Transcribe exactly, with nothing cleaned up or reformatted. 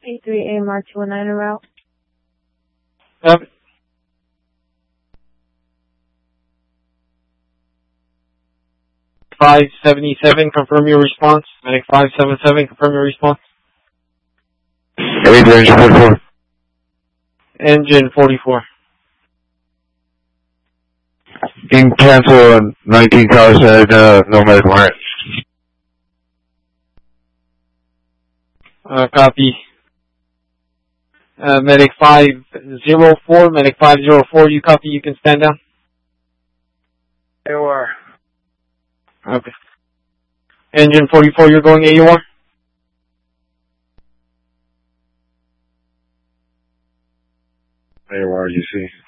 eight three A M R two one nine en route. Yep. five seventy-seven, confirm your response. Medic five seventy-seven, confirm your response. Engine forty-four. Engine forty-four. In cancel nineteen cars and uh, no medical warrant. Uh, copy. Uh, medic five zero four, medic five zero four, you copy, you can stand down? A O R. Okay. Engine forty-four, you're going A U R? A O R, you see.